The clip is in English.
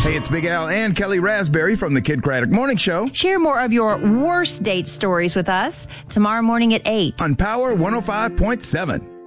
Hey, it's Big Al and Kelly Raspberry from the Kid Craddock Morning Show. Share more of your worst date stories with us tomorrow morning at 8 on Power 105.7.